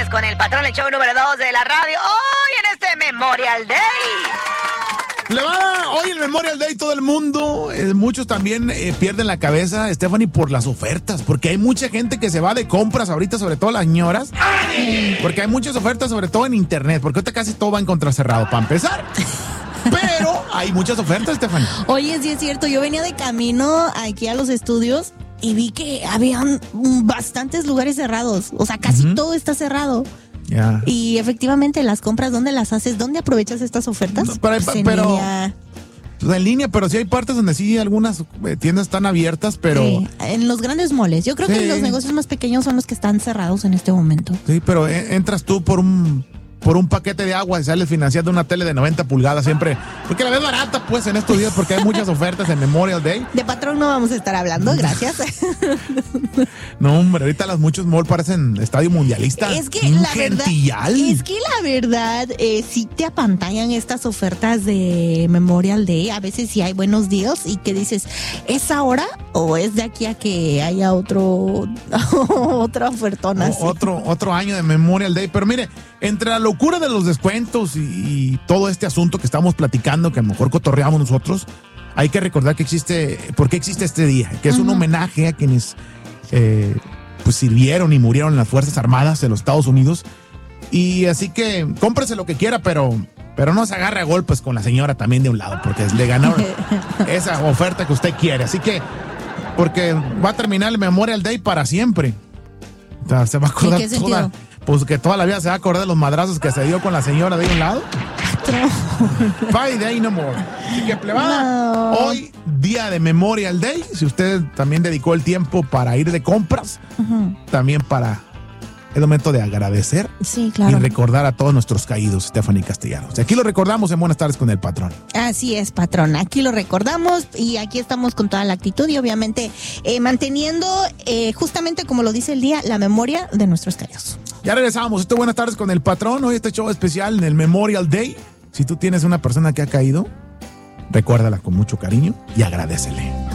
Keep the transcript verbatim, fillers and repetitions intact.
con el patrón, el show número dos de la radio. Hoy en este Memorial Day. Le va a dar hoy el Memorial Day todo el mundo. Eh, muchos también eh, pierden la cabeza, Stephanie, por las ofertas. Porque hay mucha gente que se va de compras ahorita, sobre todo las señoras. Porque hay muchas ofertas, sobre todo en internet. Porque ahorita casi todo va a encontrar cerrado, para empezar. Pero hay muchas ofertas, Stephanie. Oye, sí es cierto. Yo venía de camino aquí a los estudios y vi que habían bastantes lugares cerrados. O sea, casi uh-huh. todo está cerrado. Yeah. Y efectivamente, las compras, ¿dónde las haces? ¿Dónde aprovechas estas ofertas? No, pero, pues en pero línea. Pues en línea, pero sí hay partes donde sí algunas tiendas están abiertas, pero... Sí, en los grandes moles. Yo creo sí. que los negocios más pequeños son los que están cerrados en este momento. Sí, pero entras tú por un... por un paquete de agua y sales financiando una tele de noventa pulgadas siempre. Porque la ves barata, pues, en estos días, porque hay muchas ofertas en Memorial Day. De patrón no vamos a estar hablando, gracias. No, hombre, ahorita las muchos malls parecen estadio mundialista. Es que un la gentillal. verdad, es que la verdad, eh, sí te apantallan estas ofertas de Memorial Day. A veces sí hay buenos días y que dices, ¿es ahora o es de aquí a que haya otro, otra ofertona así? Otro, otro año de Memorial Day. Pero mire, entre la locura de los descuentos y, y todo este asunto que estamos platicando, que a lo mejor cotorreamos nosotros, hay que recordar que existe, ¿por qué existe este día? Que es uh-huh. un homenaje a quienes eh, pues sirvieron y murieron en las Fuerzas Armadas de los Estados Unidos. Y así que cómprese lo que quiera, pero, pero no se agarre a golpes con la señora también de un lado, porque le ganaron esa oferta que usted quiere. Así que, porque va a terminar el Memorial Day para siempre. O sea, se va a acordar toda... Pues que toda la vida se va a acordar de los madrazos que se dio con la señora de un lado. Bye Day no more. Así que, plebada, no. Hoy, día de Memorial Day. Si usted también dedicó el tiempo para ir de compras, uh-huh. también para... Es momento de agradecer sí, claro. y recordar a todos nuestros caídos, Stephanie Castellanos. Aquí lo recordamos en Buenas Tardes con el Patrón. Así es, patrón. Aquí lo recordamos y aquí estamos con toda la actitud y obviamente eh, manteniendo, eh, justamente como lo dice el día, la memoria de nuestros caídos. Ya regresamos. Esto es Buenas Tardes con el Patrón. Hoy este show especial en el Memorial Day. Si tú tienes una persona que ha caído, recuérdala con mucho cariño y agradécele.